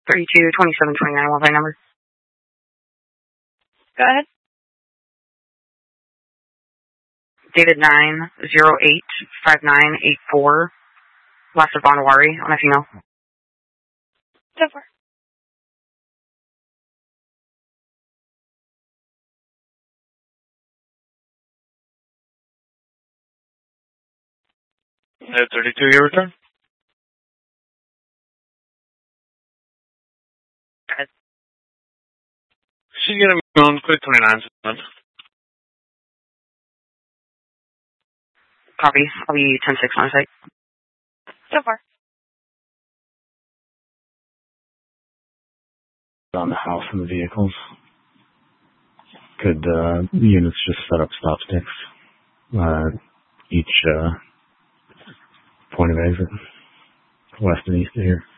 322729 Wi-Fi number. Go ahead. Dated 9/08/5984. Last of Bonawari on a female. So far. At 32 your return? She's going to be on quick 29 seconds. Copy. I'll be 10-6 on site. So far. On the house and the vehicles. Could units just set up stop sticks? Each point of exit, west and east of here.